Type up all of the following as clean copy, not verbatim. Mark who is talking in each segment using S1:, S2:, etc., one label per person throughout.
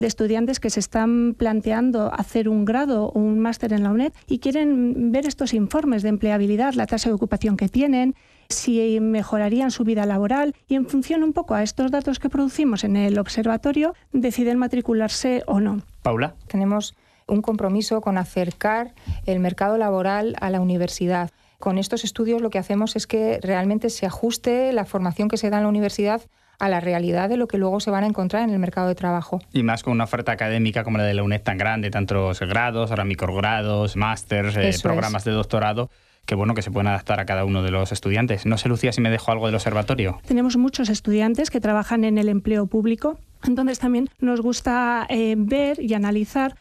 S1: de estudiantes que se están planteando hacer un grado o un máster en la UNED y quieren ver estos informes de empleabilidad, la tasa de ocupación que tienen, si mejorarían su vida laboral, y en función un poco a estos datos que producimos en el observatorio deciden matricularse o no.
S2: Paula.
S3: Tenemos un compromiso con acercar el mercado laboral a la universidad. Con estos estudios lo que hacemos es que realmente se ajuste la formación que se da en la universidad a la realidad de lo que luego se van a encontrar en el mercado de trabajo.
S2: Y más con una oferta académica como la de la UNED tan grande, tantos grados, ahora microgrados, másters, programas de doctorado, que bueno, que se pueden adaptar a cada uno de los estudiantes. No sé, Lucía, si me dejo algo del observatorio.
S1: Tenemos muchos estudiantes que trabajan en el empleo público, entonces también nos gusta ver y analizar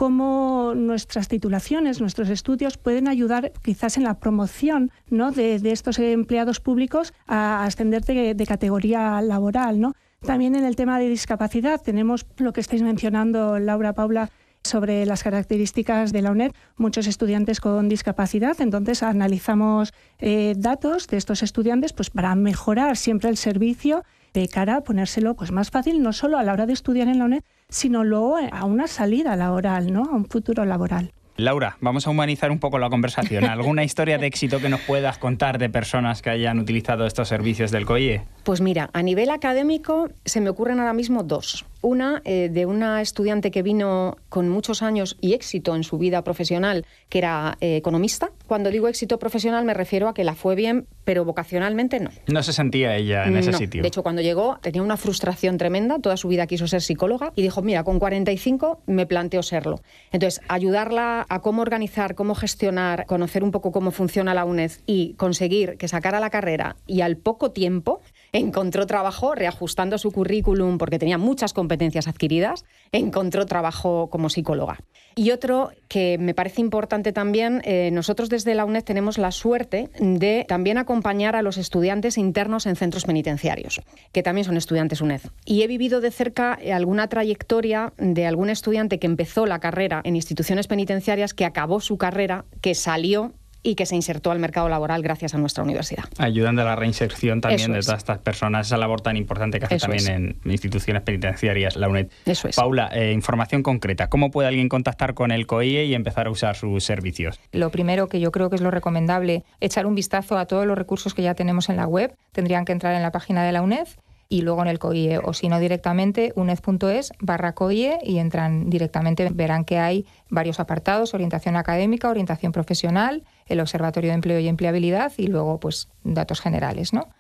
S1: cómo nuestras titulaciones, nuestros estudios pueden ayudar quizás en la promoción, ¿no?, de estos empleados públicos a ascender de categoría laboral, ¿no? También en el tema de discapacidad tenemos lo que estáis mencionando, Laura, Paula, sobre las características de la UNED, muchos estudiantes con discapacidad, entonces analizamos datos de estos estudiantes pues para mejorar siempre el servicio de cara a ponérselo pues más fácil, no solo a la hora de estudiar en la UNED, sino luego a una salida laboral, ¿no?, a un futuro laboral.
S2: Laura, vamos a humanizar un poco la conversación. ¿Alguna historia de éxito que nos puedas contar de personas que hayan utilizado estos servicios del COIE?
S4: Pues mira, a nivel académico se me ocurren ahora mismo dos. Una de una estudiante que vino con muchos años y éxito en su vida profesional, que era economista. Cuando digo éxito profesional me refiero a que la fue bien, pero vocacionalmente no.
S2: No se sentía ella en ese sitio.
S4: De hecho, cuando llegó tenía una frustración tremenda, toda su vida quiso ser psicóloga y dijo, mira, con 45 me planteo serlo. Entonces, ayudarla a cómo organizar, cómo gestionar, conocer un poco cómo funciona la UNED y conseguir que sacara la carrera y al poco tiempo encontró trabajo reajustando su currículum porque tenía muchas competencias adquiridas, encontró trabajo como psicóloga. Y otro que me parece importante también, nosotros desde la UNED tenemos la suerte de también acompañar a los estudiantes internos en centros penitenciarios, que también son estudiantes UNED. Y he vivido de cerca alguna trayectoria de algún estudiante que empezó la carrera en instituciones penitenciarias, que acabó su carrera, que salió y que se insertó al mercado laboral gracias a nuestra universidad.
S2: Ayudando a la reinserción también de todas estas personas, esa labor tan importante que hace también en instituciones penitenciarias la UNED.
S4: Eso es.
S2: Paula, información concreta. ¿Cómo puede alguien contactar con el COIE y empezar a usar sus servicios?
S3: Lo primero, que yo creo que es lo recomendable, echar un vistazo a todos los recursos que ya tenemos en la web. Tendrían que entrar en la página de la UNED y luego en el COIE, o si no directamente, uned.es/COIE, y entran directamente. Verán que hay varios apartados: orientación académica, orientación profesional, el Observatorio de Empleo y Empleabilidad y luego pues datos generales, ¿no?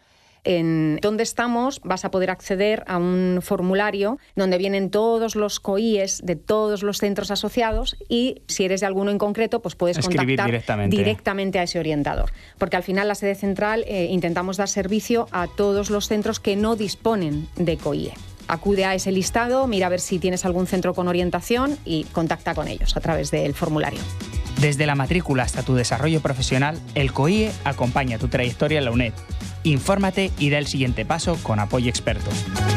S4: En donde estamos vas a poder acceder a un formulario donde vienen todos los COIEs de todos los centros asociados y si eres de alguno en concreto pues puedes
S2: escribir
S4: contactar directamente a ese orientador. Porque al final la sede central intentamos dar servicio a todos los centros que no disponen de COIE. Acude a ese listado, mira a ver si tienes algún centro con orientación y contacta con ellos a través del formulario.
S2: Desde la matrícula hasta tu desarrollo profesional, el COIE acompaña tu trayectoria en la UNED. Infórmate y da el siguiente paso con apoyo experto.